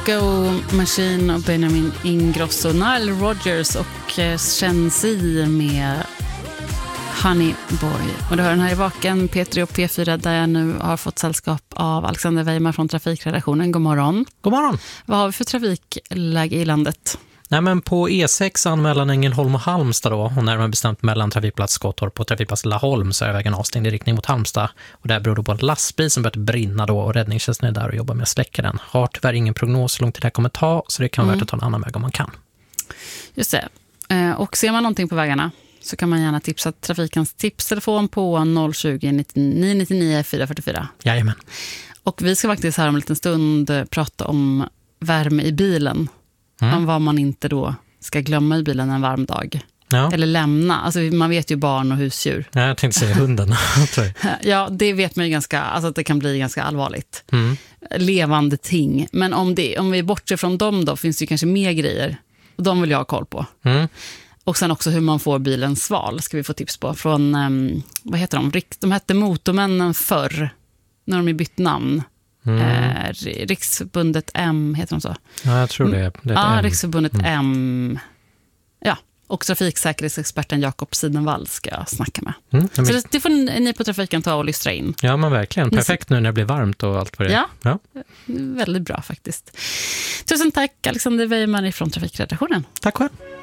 Go Machine och Benjamin Ingrosso, Nile Rodgers och Shenzi med Honey Boy. Och du hör den här i Vaken, P3 och P4, där jag nu har fått sällskap av Alexander Weimar från trafikredaktionen. God morgon. God morgon. Vad har vi för trafikläge i landet? Nej, men på E6 mellan Ängelholm och Halmstad då, och närmare bestämt mellan trafikplats Skottorp och trafikplats Laholm, så är vägen avstängd i riktning mot Halmstad. Och där beror det på en lastbil som börjat brinna då, och räddningstjänsten är där och jobbar med att släcka den. Har tyvärr ingen prognos hur långt det här kommer ta, så det kan vara värt att ta en annan väg om man kan. Just det. Och ser man någonting på vägarna så kan man gärna tipsa Trafikens tipstelefon på 020 999 444. Jajamän. Och vi ska faktiskt här om en liten stund prata om värme i bilen. Om vad man inte då ska glömma i bilen en varm dag. Ja. Eller lämna. Alltså man vet ju barn och husdjur. Ja, jag tänkte säga hunden. Ja, det vet man ju ganska, alltså att det kan bli ganska allvarligt. Levande ting. Men om vi bortser från dem då, finns det ju kanske mer grejer. Och de vill jag ha koll på. Och sen också hur man får bilen sval ska vi få tips på. Från, vad heter de? De hette Motormännen förr. När de är bytt namn. Riksförbundet M, heter de så? Ja, jag tror det är ja, Riksförbundet M. Ja, och trafiksäkerhetsexperten Jakob Sidenvall ska jag snacka med. Så det får ni på trafiken ta och lystra in. Ja, men verkligen. Perfekt nu när det blir varmt och allt vad det är. Ja, väldigt bra faktiskt. Tusen tack Alexander Weimar från trafikredaktionen. Tack själv.